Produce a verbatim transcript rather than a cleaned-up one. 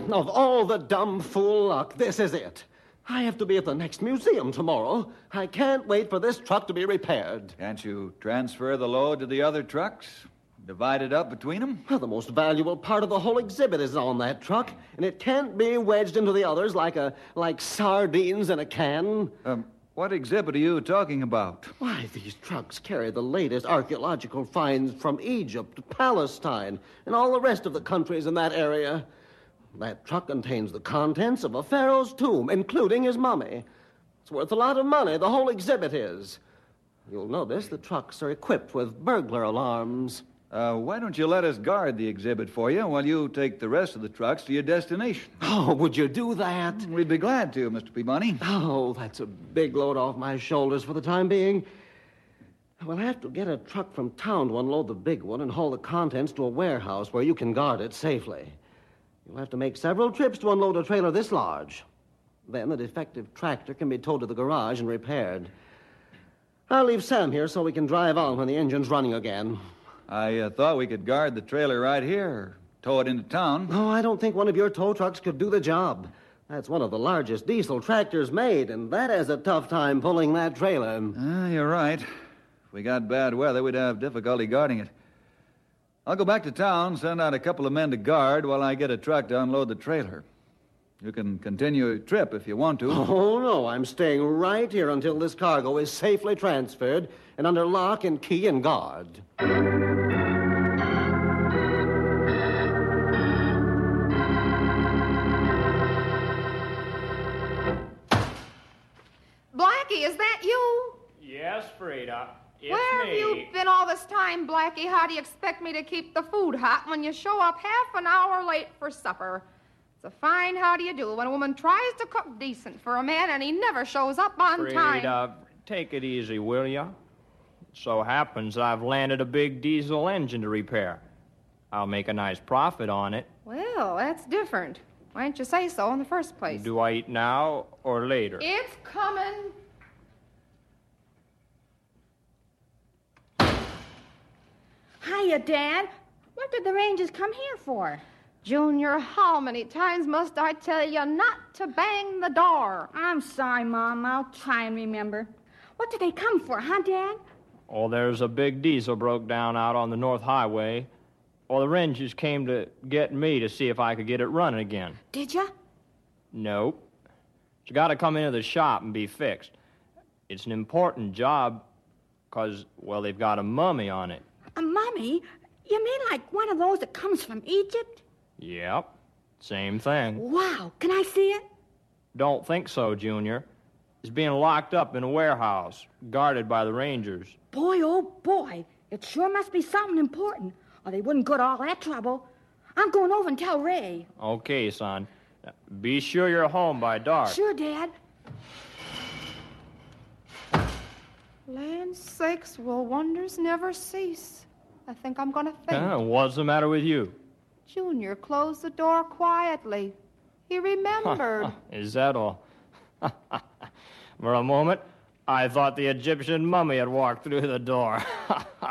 Of all the dumb fool luck, this is it. I have to be at the next museum tomorrow. I can't wait for this truck to be repaired. Can't you transfer the load to the other trucks? Divide it up between them? Well, the most valuable part of the whole exhibit is on that truck, and it can't be wedged into the others like a like sardines in a can. Um, what exhibit are you talking about? Why, these trucks carry the latest archaeological finds from Egypt, Palestine, and all the rest of the countries in that area. That truck contains the contents of a pharaoh's tomb, including his mummy. It's worth a lot of money, the whole exhibit is. You'll notice the trucks are equipped with burglar alarms. Uh, why don't you let us guard the exhibit for you while you take the rest of the trucks to your destination? Oh, would you do that? We'd be glad to, Mister Peabody. Oh, that's a big load off my shoulders for the time being. We'll have to get a truck from town to unload the big one and haul the contents to a warehouse where you can guard it safely. You'll have to make several trips to unload a trailer this large. Then the defective tractor can be towed to the garage and repaired. I'll leave Sam here so we can drive on when the engine's running again. I uh, thought we could guard the trailer right here, or tow it into town. No, I don't think one of your tow trucks could do the job. That's one of the largest diesel tractors made, and that has a tough time pulling that trailer. Uh, you're right. If we got bad weather, we'd have difficulty guarding it. I'll go back to town, send out a couple of men to guard while I get a truck to unload the trailer. You can continue your trip if you want to. Oh, no, I'm staying right here until this cargo is safely transferred and under lock and key and guard. Blackie, is that you? Yes, Frida. It's Where me. have you been all this time, Blackie? How do you expect me to keep the food hot when you show up half an hour late for supper? It's a fine how do you do when a woman tries to cook decent for a man and he never shows up on Frida, time. take it easy, will ya? So happens I've landed a big diesel engine to repair. I'll make a nice profit on it. Well, that's different. Why didn't you say so in the first place? Do I eat now or later? It's coming. Hiya, Dad. What did the Rangers come here for? Junior, how many times must I tell you not to bang the door? I'm sorry, Mom. I'll try and remember. What did they come for, huh, Dad? Oh, there's a big diesel broke down out on the North Highway. Well, the Rangers came to get me to see if I could get it running again. Did ya? Nope. It's got to come into the shop and be fixed. It's an important job because, well, they've got a mummy on it. A mummy? You mean like one of those that comes from Egypt? Yep. Same thing. Wow. Can I see it? Don't think so, Junior. It's being locked up in a warehouse, guarded by the Rangers. Boy, oh, boy. It sure must be something important, or they wouldn't go to all that trouble. I'm going over and tell Ray. Okay, son. Be sure you're home by dark. Sure, Dad. Land sakes, will wonders never cease? I think I'm going to faint. Huh, what's the matter with you? Junior closed the door quietly. He remembered. Is that all? For a moment, I thought the Egyptian mummy had walked through the door.